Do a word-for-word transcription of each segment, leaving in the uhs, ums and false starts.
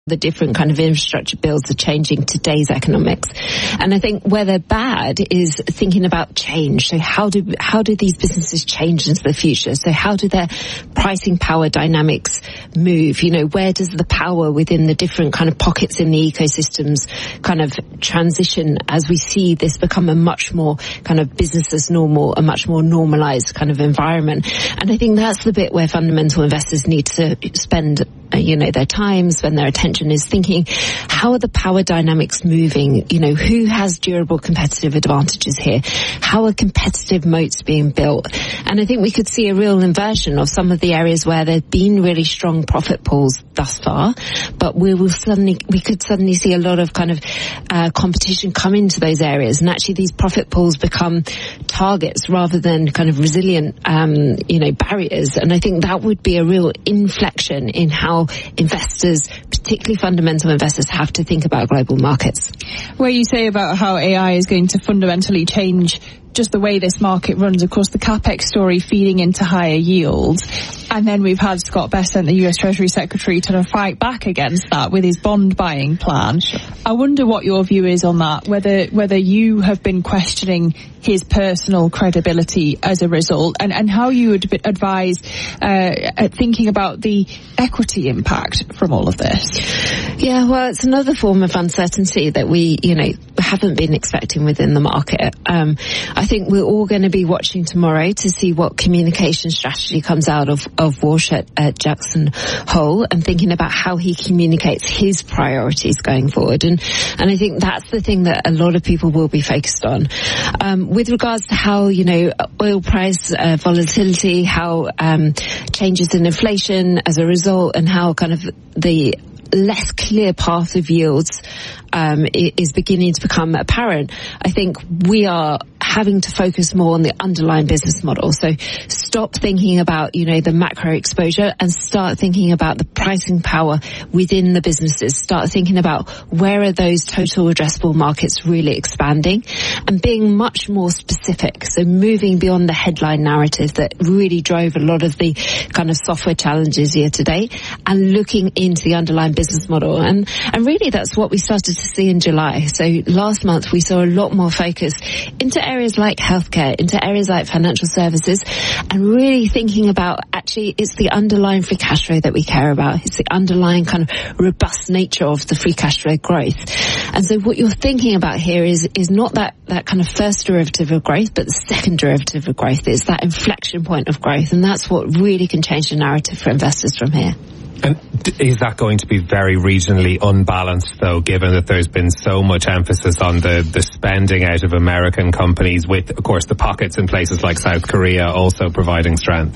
the different kind of infrastructure builds are changing today's economics. And I think where they're bad is thinking about change. So how do how do these businesses change into the future? So how do their pricing power dynamics move? You know, where does the power within the different kind of pockets in the ecosystems kind of transition as we see this become a much more kind of business as normal, a much more normalized kind of environment? And I think that's the bit where fundamental investors need to spend, you know, their time, spend their attention, is thinking, how are the power dynamics moving? You know, who has durable competitive advantages here? How are competitive moats being built? And I think we could see a real inversion of some of the areas where there've been really strong profit pools thus far, but we will suddenly, we could suddenly see a lot of kind of uh, competition come into those areas, and actually these profit pools become targets rather than kind of resilient, um, you know, barriers. And I think that would be a real inflection in how investors, particularly fundamental investors, have to think about global markets. Where you say about how A I is going to fundamentally change just the way this market runs, of course, the CapEx story feeding into higher yields. And then we've had Scott Bessent, the U S Treasury Secretary, to fight back against that with his bond buying plan. Sure. I wonder what your view is on that, whether whether you have been questioning his personal credibility as a result, and, and how you would advise uh, thinking about the equity impact from all of this. Yeah, well, it's another form of uncertainty that we, you know, haven't been expecting within the market. Um, I think we're all going to be watching tomorrow to see what communication strategy comes out of, of Walsh at, at Jackson Hole, and thinking about how he communicates his priorities going forward. And, and I think that's the thing that a lot of people will be focused on. Um, with regards to how, you know, oil price uh, volatility, how um, changes in inflation as a result, and how kind of the less clear path of yields um, is beginning to become apparent, I think we are having to focus more on the underlying business model. So stop thinking about, you know, the macro exposure and start thinking about the pricing power within the businesses. Start thinking about where are those total addressable markets really expanding, and being much more specific. So moving beyond the headline narrative that really drove a lot of the kind of software challenges year to date, and looking into the underlying business model. And, and really that's what we started to see in July. So last month we saw a lot more focus into areas like healthcare, into areas like financial services, and really thinking about actually it's the underlying free cash flow that we care about. It's the underlying kind of robust nature of the free cash flow growth. And so what you're thinking about here is, is not that, that kind of first derivative of growth, but the second derivative of growth. It's that inflection point of growth. And that's what really can change the narrative for investors from here. And is that going to be very regionally unbalanced, though, given that there's been so much emphasis on the, the spending out of American companies, with, of course, the pockets in places like South Korea also providing strength?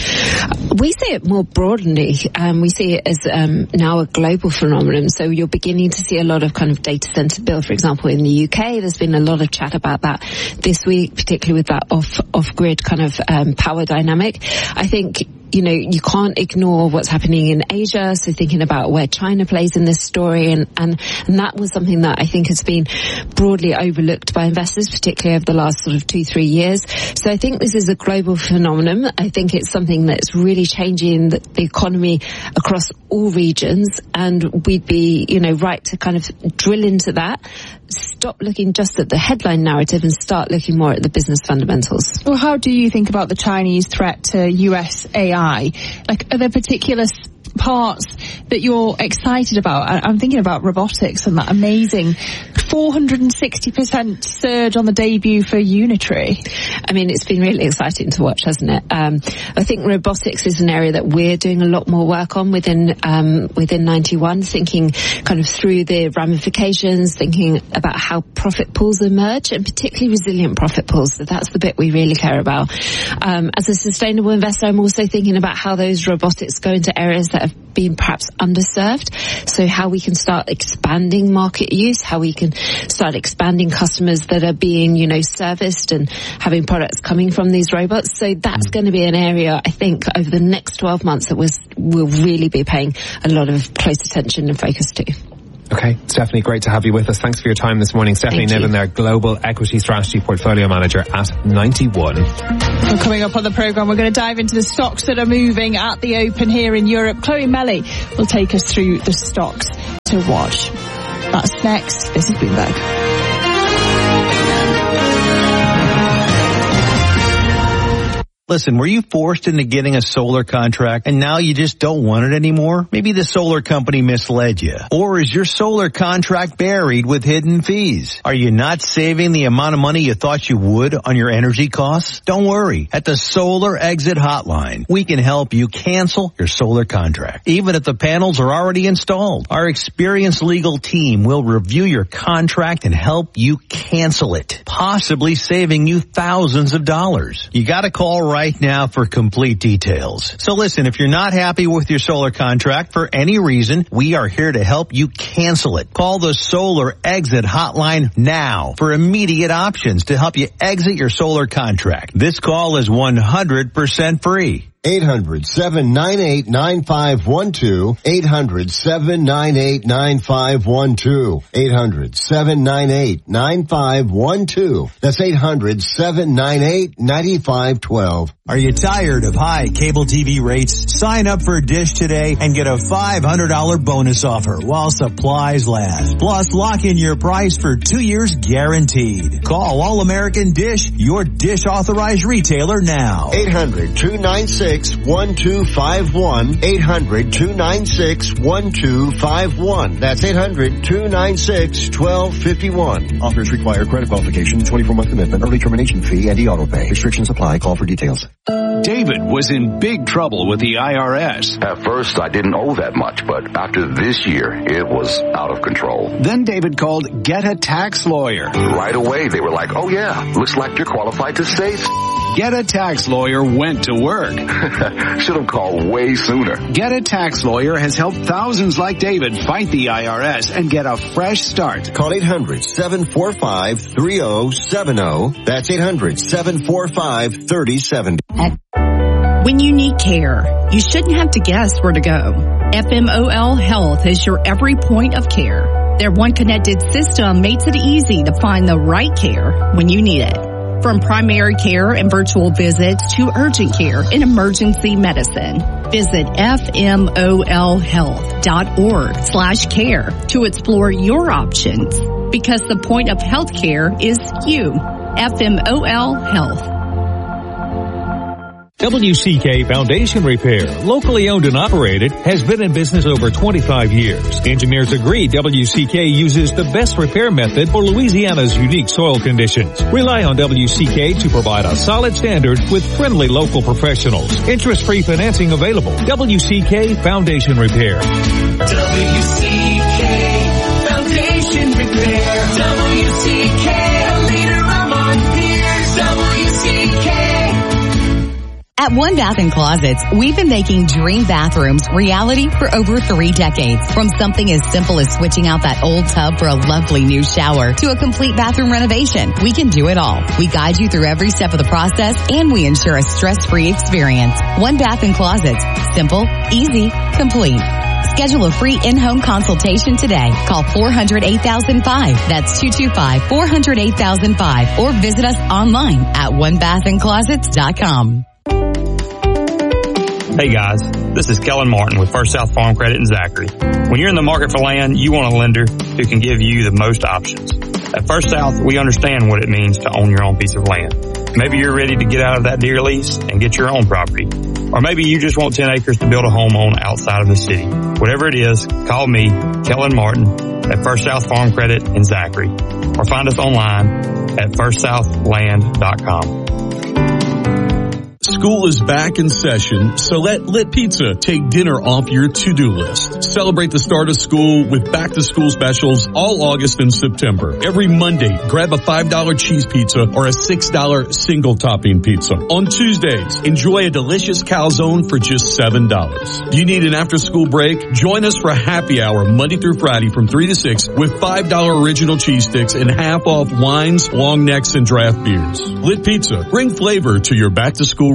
We see it more broadly. Um, we see it as um, now a global phenomenon. So you're beginning to see a lot of kind of data center build, for example, in the U K. There's been a lot of chat about that this week, particularly with that off, off-grid kind of um, power dynamic. I think, you know, you can't ignore what's happening in Asia. So thinking about where China plays in this story, and, and, and that was something that I think has been broadly overlooked by investors, particularly over the last sort of two, three years. So I think this is a global phenomenon. I think it's something that's really changing the, the economy across all regions, and we'd be, you know, right to kind of drill into that. Stop looking just at the headline narrative and start looking more at the business fundamentals. Well, how do you think about the Chinese threat to U S A I? Like, are there particular parts that you're excited about? I'm thinking about robotics and that amazing four hundred sixty percent surge on the debut for Unitree. I mean, it's been really exciting to watch, hasn't it? Um, I think robotics is an area that we're doing a lot more work on within um, within ninety-one, thinking kind of through the ramifications, thinking about how profit pools emerge, and particularly resilient profit pools. So that's the bit we really care about. Um, as a sustainable investor, I'm also thinking about how those robotics go into areas that have been perhaps underserved. So how we can start expanding market use, how we can start expanding customers that are being, you know, serviced and having products coming from these robots. So that's going to be an area, I think, over the next twelve months that we'll really be paying a lot of close attention and focus to. Okay, Stephanie, great to have you with us. Thanks for your time this morning. Stephanie Thank Niven you. there, Global Equity Strategy Portfolio Manager at ninety one. Well, coming up on the programme, we're going to dive into the stocks that are moving at the open here in Europe. Chloe Melly will take us through the stocks to watch. That's next. This is Bloomberg. Listen, were you forced into getting a solar contract and now you just don't want it anymore? Maybe the solar company misled you. Or is your solar contract buried with hidden fees? Are you not saving the amount of money you thought you would on your energy costs? Don't worry. At the Solar Exit Hotline, we can help you cancel your solar contract, even if the panels are already installed. Our experienced legal team will review your contract and help you cancel it, possibly saving you thousands of dollars. You gotta call right right now for complete details. So listen, if you're not happy with your solar contract for any reason, we are here to help you cancel it. Call the Solar Exit Hotline now for immediate options to help you exit your solar contract. This call is one hundred percent free. eight hundred, seven nine eight, nine five one two. eight hundred, seven nine eight, nine five one two. eight hundred, seven nine eight, nine five one two. That's eight hundred, seven nine eight, nine five one two. Are you tired of high cable T V rates? Sign up for Dish today and get a five hundred dollars bonus offer while supplies last. Plus, lock in your price for two years guaranteed. Call All American Dish, your Dish authorized retailer now. eight hundred, two nine six, one two five one. eight hundred, two nine six, one two five one. That's eight hundred, two nine six, one two five one. Offers require credit qualification, twenty-four month commitment, early termination fee, and e-auto pay. Restrictions apply. Call for details. David was in big trouble with the I R S. At first, I didn't owe that much, but after this year, it was out of control. Then David called Get a Tax Lawyer. Right away, they were like, oh yeah, looks like you're qualified to save. Get a Tax Lawyer went to work. Should have called way sooner. Get a Tax Lawyer has helped thousands like David fight the I R S and get a fresh start. Call eight hundred, seven four five, three oh seven oh. That's eight hundred, seven four five, three oh seven oh. When you need care, you shouldn't have to guess where to go. F M O L Health is your every point of care. Their one connected system makes it easy to find the right care when you need it. From primary care and virtual visits to urgent care and emergency medicine. Visit F M O L health dot org slash care to explore your options. Because the point of healthcare is you. F M O L Health. W C K Foundation Repair, locally owned and operated, has been in business over twenty-five years. Engineers agree W C K uses the best repair method for Louisiana's unique soil conditions. Rely on W C K to provide a solid standard with friendly local professionals. Interest-free financing available. W C K Foundation Repair. W C K Foundation Repair. W C K, a leader among peers. W C K. At One Bath and Closets, we've been making dream bathrooms reality for over three decades. From something as simple as switching out that old tub for a lovely new shower to a complete bathroom renovation, we can do it all. We guide you through every step of the process, and we ensure a stress-free experience. One Bath and Closets. Simple, easy, complete. Schedule a free in-home consultation today. Call four hundred, eight thousand five. That's two two five, four hundred, eight thousand five. Or visit us online at one bath and closets dot com. Hey guys, this is Kellen Martin with First South Farm Credit in Zachary. When you're in the market for land, you want a lender who can give you the most options. At First South, we understand what it means to own your own piece of land. Maybe you're ready to get out of that deer lease and get your own property. Or maybe you just want ten acres to build a home on outside of the city. Whatever it is, call me, Kellen Martin, at First South Farm Credit in Zachary. Or find us online at first south land dot com. School is back in session, so let Lit Pizza take dinner off your to-do list. Celebrate the start of school with back-to-school specials all August and September. Every Monday, grab a five dollar cheese pizza or a six dollar single-topping pizza. On Tuesdays, enjoy a delicious calzone for just seven dollars. You need an after-school break? Join us for happy hour Monday through Friday from three to six with five dollar original cheese sticks and half off wines, long necks, and draft beers. Lit Pizza, bring flavor to your back-to-school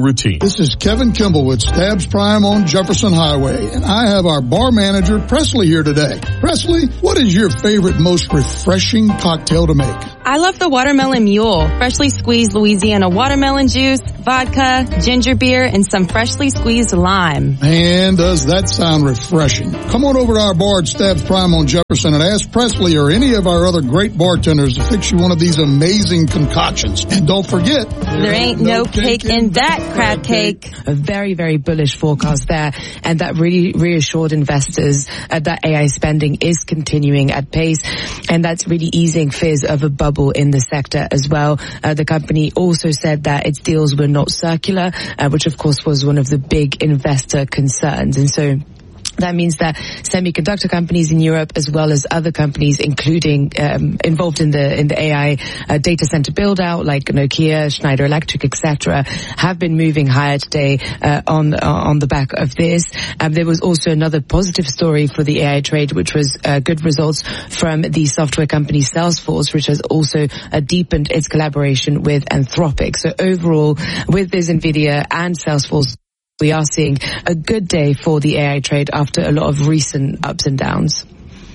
routine. This is Kevin Kimball with Stabs Prime on Jefferson Highway, and I have our bar manager, Presley, here today. Presley, what is your favorite, most refreshing cocktail to make? I love the Watermelon Mule. Freshly squeezed Louisiana watermelon juice, vodka, ginger beer, and some freshly squeezed lime. Man, does that sound refreshing. Come on over to our bar at Stabs Prime on Jefferson and ask Presley or any of our other great bartenders to fix you one of these amazing concoctions. And don't forget, there ain't no cake in that crab cake. A very, very bullish forecast there, and that really reassured investors uh, that A I spending is continuing at pace, and that's really easing fears of a bubble in the sector as well. Uh, the company also said that its deals were not circular, uh, which of course was one of the big investor concerns. And so that means that semiconductor companies in Europe, as well as other companies, including um, involved in the in the A I uh, data center build out, like Nokia, Schneider Electric, et cetera, have been moving higher today uh, on uh, on the back of this. Um, there was also another positive story for the A I trade, which was uh, good results from the software company Salesforce, which has also uh, deepened its collaboration with Anthropic. So overall, with this NVIDIA and Salesforce, we are seeing a good day for the A I trade after a lot of recent ups and downs.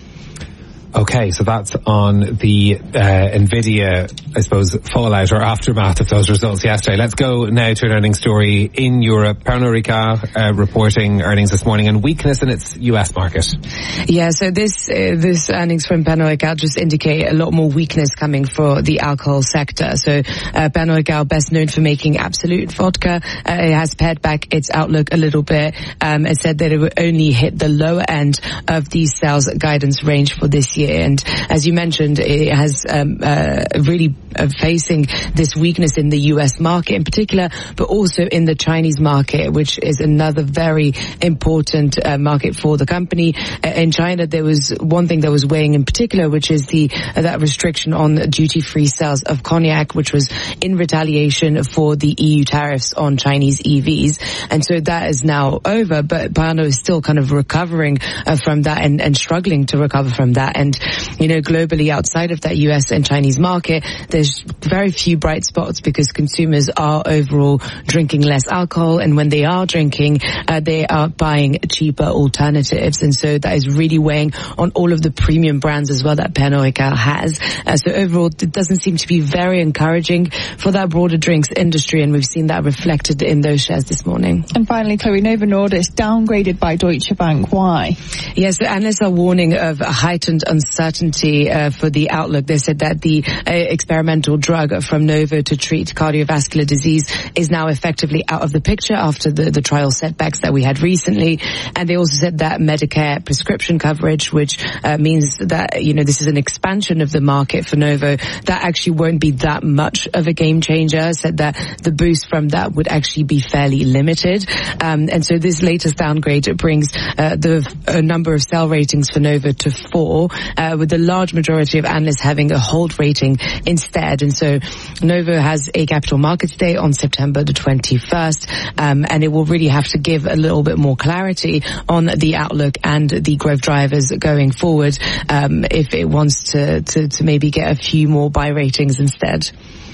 Okay, so that's on the uh, NVIDIA, I suppose, fallout or aftermath of those results yesterday. Let's go now to an earnings story in Europe. Pernod Ricard uh, reporting earnings this morning and weakness in its U S market. Yeah, so this uh, this earnings from Pernod Ricard just indicate a lot more weakness coming for the alcohol sector. So uh, Pernod Ricard, best known for making Absolut vodka, uh, it has pared back its outlook a little bit. Um, it said that it would only hit the lower end of the sales guidance range for this year. And as you mentioned, it has um, uh, really uh, facing this weakness in the U S market in particular, but also in the Chinese market, which is another very important uh, market for the company. Uh, in China, there was one thing that was weighing in particular, which is the uh, that restriction on duty-free sales of cognac, which was in retaliation for the E U tariffs on Chinese E Vs. And so that is now over, but Pernod is still kind of recovering uh, from that and, and struggling to recover from that. And you know, globally outside of that U S and Chinese market, there's very few bright spots because consumers are overall drinking less alcohol, and when they are drinking, uh, they are buying cheaper alternatives. And so that is really weighing on all of the premium brands as well that Pernod Ricard has. Uh, so overall, it doesn't seem to be very encouraging for that broader drinks industry, and we've seen that reflected in those shares this morning. And finally, Chloe, Novo Nordisk downgraded by Deutsche Bank. Why? Yes, the analysts are warning of a heightened uncertainty uh, for the outlook. They said that the uh, experimental drug from Novo to treat cardiovascular disease is now effectively out of the picture after the, the trial setbacks that we had recently. And they also said that Medicare prescription coverage, which uh, means that, you know, this is an expansion of the market for Novo, that actually won't be that much of a game changer. Said that the boost from that would actually be fairly limited. Um, and so this latest downgrade brings uh, the uh, number of sell ratings for Novo to four, uh, with the large majority of analysts having a hold rating instead. And so Novo has a capital markets day on September the twenty-first, um, and it will really have to give a little bit more clarity on the outlook and the growth drivers going forward, um, if it wants to, to, to maybe get a few more buy ratings instead.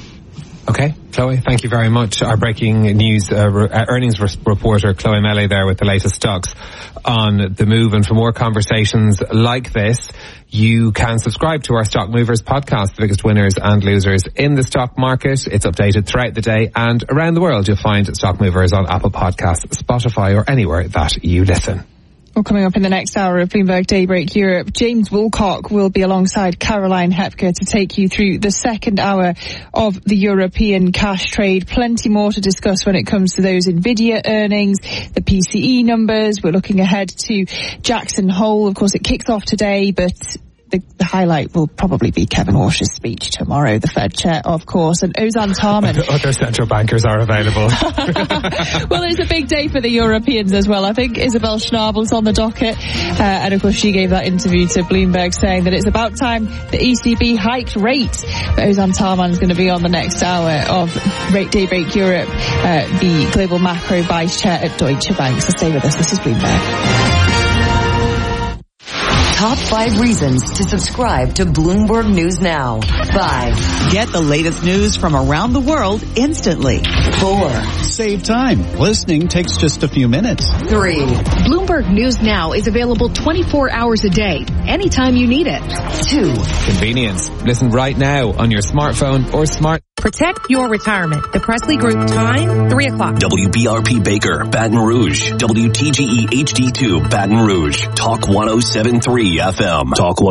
Okay, Chloe, thank you very much. Our breaking news uh, re- earnings re- reporter, Chloe Melly, there with the latest stocks on the move. And for more conversations like this, you can subscribe to our Stock Movers podcast, the biggest winners and losers in the stock market. It's updated throughout the day and around the world. You'll find Stock Movers on Apple Podcasts, Spotify, or anywhere that you listen. Well, coming up in the next hour of Bloomberg Daybreak Europe, James Woolcock will be alongside Caroline Hepker to take you through the second hour of the European cash trade. Plenty more to discuss when it comes to those NVIDIA earnings, the P C E numbers. We're looking ahead to Jackson Hole. Of course, it kicks off today, but The, the highlight will probably be Kevin Walsh's speech tomorrow, the Fed chair, of course, and Ozan Tarman. Other central bankers are available. Well, it's a big day for the Europeans as well. I think Isabel Schnabel's on the docket, uh, and of course she gave that interview to Bloomberg saying that it's about time the E C B hiked rates. But Ozan Tarman is going to be on the next hour of Daybreak Europe, uh, the global macro vice chair at Deutsche Bank. So stay with us. This is Bloomberg. top five reasons to subscribe to Bloomberg News Now. Five. Get the latest news from around the world instantly. Four. Save time. Listening takes just a few minutes. Three. Bloomberg News Now is available twenty-four hours a day, anytime you need it. Two. Convenience. Listen right now on your smartphone or smart. Protect your retirement. The Presley Group time, three o'clock. W B R P Baker, Baton Rouge. W T G E H D two, Baton Rouge. Talk one oh seven point three F M. Talk one